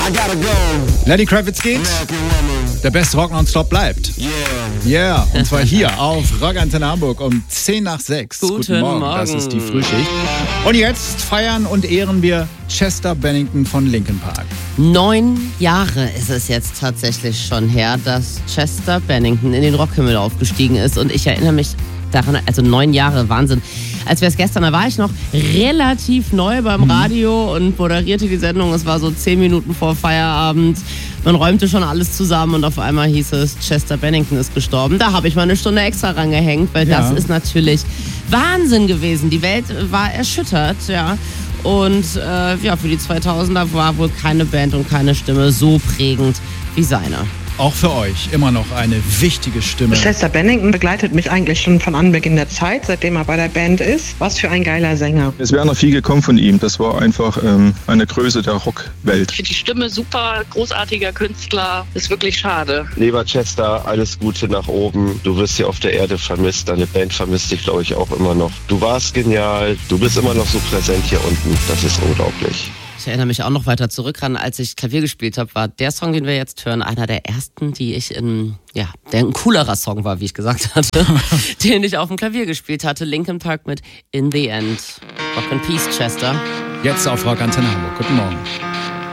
Lenny Kravitz geht. Der beste Rock nonstop bleibt. Yeah. Und zwar hier auf Rock Antenne Hamburg um 5:10. Guten Morgen. Das ist die Frühschicht. Und jetzt feiern und ehren wir Chester Bennington von Linkin Park. 9 Jahre ist es jetzt tatsächlich schon her, dass Chester Bennington in den Rockhimmel aufgestiegen ist. Und ich erinnere mich daran, also 9 Jahre, Wahnsinn. Als wäre es gestern, da war ich noch relativ neu beim Radio und moderierte die Sendung. Es war so 10 Minuten vor Feierabend. Man räumte schon alles zusammen und auf einmal hieß es, Chester Bennington ist gestorben. Da habe ich mal eine Stunde extra rangehängt, weil das ist natürlich Wahnsinn gewesen. Die Welt war erschüttert, ja. Und für die 2000er war wohl keine Band und keine Stimme so prägend wie seine. Auch für euch immer noch eine wichtige Stimme. Chester Bennington begleitet mich eigentlich schon von Anbeginn der Zeit, seitdem er bei der Band ist. Was für ein geiler Sänger. Es wäre noch viel gekommen von ihm. Das war einfach eine Größe der Rockwelt. Ich finde die Stimme super, großartiger Künstler. Ist wirklich schade. Lieber Chester, alles Gute nach oben. Du wirst hier auf der Erde vermisst. Deine Band vermisst dich, glaube ich, auch immer noch. Du warst genial. Du bist immer noch so präsent hier unten. Das ist unglaublich. Ich erinnere mich auch noch weiter zurück ran, als ich Klavier gespielt habe, war der Song, den wir jetzt hören, einer der ersten, die ich der ein coolerer Song war, wie ich gesagt hatte, den ich auf dem Klavier gespielt hatte. Linkin Park mit In the End. Rock and Peace, Chester. Jetzt auf Rock Antenne Hamburg. Guten Morgen.